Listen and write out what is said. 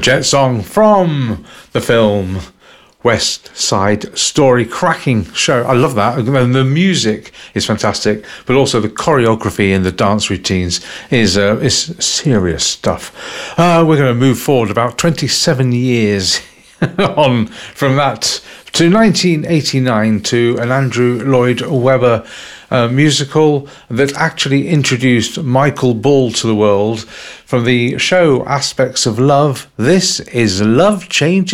Jet song from the film West Side Story. Cracking show. I love that. And the music is fantastic, but also the choreography and the dance routines is serious stuff. We're going to move forward about 27 years on from that to 1989 to an Andrew Lloyd Webber musical that actually introduced Michael Ball to the world. From the show Aspects of Love, this is Love Changes